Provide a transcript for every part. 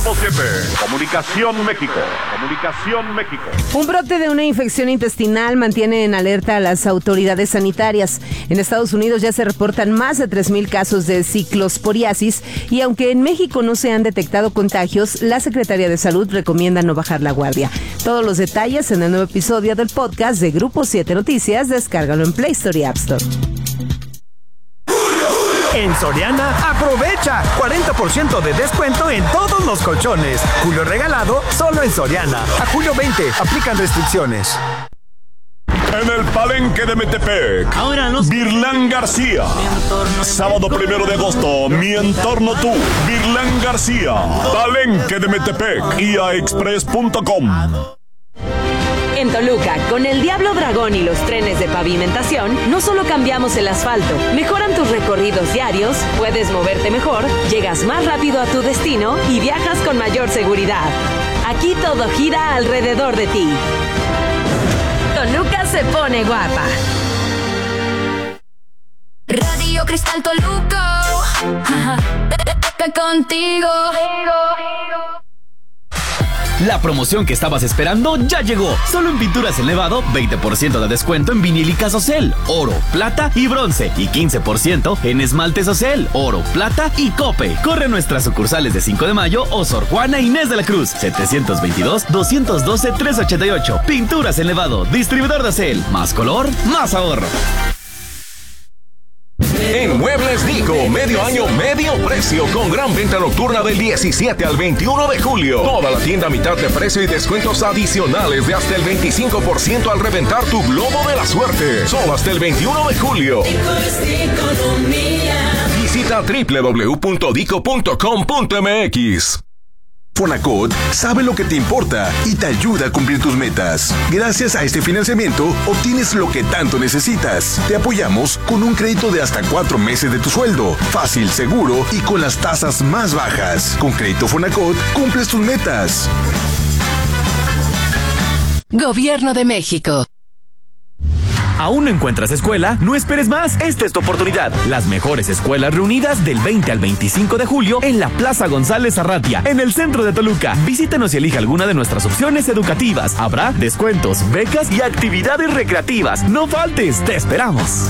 Grupo 7, Comunicación México. Un brote de una infección intestinal mantiene en alerta a las autoridades sanitarias. En Estados Unidos ya se reportan más de 3,000 casos de ciclosporiasis y aunque en México no se han detectado contagios, la Secretaría de Salud recomienda no bajar la guardia. Todos los detalles en el nuevo episodio del podcast de Grupo 7 Noticias. Descárgalo en Play Store y App Store. En Soriana, aprovecha 40% de descuento en todos los colchones. Julio regalado, solo en Soriana. A julio 20, aplican restricciones. En el Palenque de Metepec, Virlán García. Sábado 1 de agosto, Mi Entorno Tú, Virlán García. Palenque de Metepec, iaexpress.com. En Toluca, con el Diablo Dragón y los trenes de pavimentación, no solo cambiamos el asfalto, mejoran tus recorridos diarios, puedes moverte mejor, llegas más rápido a tu destino y viajas con mayor seguridad. Aquí todo gira alrededor de ti. Toluca se pone guapa. Radio Cristal Toluca, contigo. La promoción que estabas esperando ya llegó. Solo en Pinturas El Nevado, 20% de descuento en vinílicas Ocel, oro, plata y bronce. Y 15% en esmaltes Ocel, oro, plata y cope. Corre a nuestras sucursales de 5 de Mayo o Sor Juana Inés de la Cruz, 722-212-388. Pinturas El Nevado, distribuidor de Ocel. Más color, más ahorro. En Muebles Dico, medio año, medio precio, con gran venta nocturna del 17 al 21 de julio. Toda la tienda a mitad de precio y descuentos adicionales de hasta el 25% al reventar tu globo de la suerte. Solo hasta el 21 de julio. Visita www.dico.com.mx. Fonacot sabe lo que te importa y te ayuda a cumplir tus metas. Gracias a este financiamiento, obtienes lo que tanto necesitas. Te apoyamos con un crédito de hasta 4 meses de tu sueldo. Fácil, seguro y con las tasas más bajas. Con Crédito Fonacot, cumples tus metas. Gobierno de México. ¿Aún no encuentras escuela? No esperes más, esta es tu oportunidad. Las mejores escuelas reunidas del 20 al 25 de julio en la Plaza González Arratia, en el centro de Toluca. Visítanos y elija alguna de nuestras opciones educativas. Habrá descuentos, becas y actividades recreativas. No faltes, te esperamos.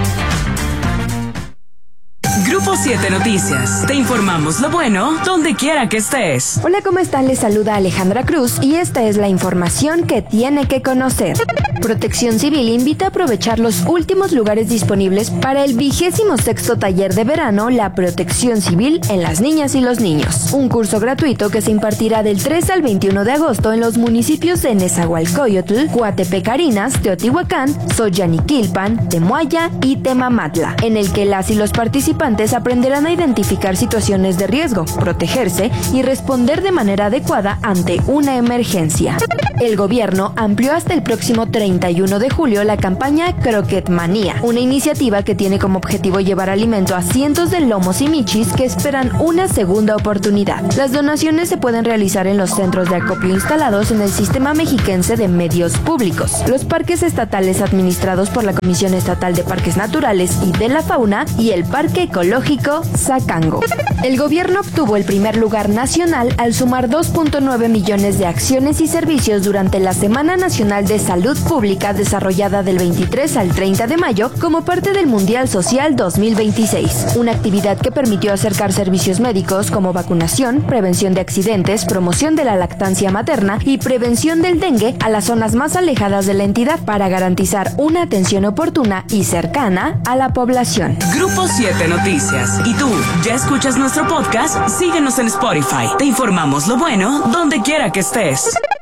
Grupo 7 Noticias. Te informamos lo bueno donde quiera que estés. Hola, ¿cómo están? Les saluda Alejandra Cruz y esta es la información que tiene que conocer. Protección Civil invita a aprovechar los últimos lugares disponibles para el 26º taller de verano La Protección Civil en las niñas y los niños. Un curso gratuito que se impartirá del 3 al 21 de agosto en los municipios de Nezahualcóyotl, Coatepec Arenas, Teotihuacán, Xoyaniquilpan, Temuaya y Temamatla, en el que las y los participantes aprenderán a identificar situaciones de riesgo, protegerse y responder de manera adecuada ante una emergencia. El gobierno amplió hasta el próximo 31 de julio la campaña Croquetmanía, una iniciativa que tiene como objetivo llevar alimento a cientos de lomos y michis que esperan una segunda oportunidad. Las donaciones se pueden realizar en los centros de acopio instalados en el Sistema Mexiquense de Medios Públicos, los parques estatales administrados por la Comisión Estatal de Parques Naturales y de la Fauna y el Parque Ecológico Zacango. El gobierno obtuvo el primer lugar nacional al sumar 2.9 millones de acciones y servicios durante la Semana Nacional de Salud Pública desarrollada del 23 al 30 de mayo como parte del Mundial Social 2026, una actividad que permitió acercar servicios médicos como vacunación, prevención de accidentes, promoción de la lactancia materna y prevención del dengue a las zonas más alejadas de la entidad para garantizar una atención oportuna y cercana a la población. Grupo 7 Noticias. ¿Y tú, ya escuchas nuestro podcast? Síguenos en Spotify. Te informamos lo bueno donde quiera que estés.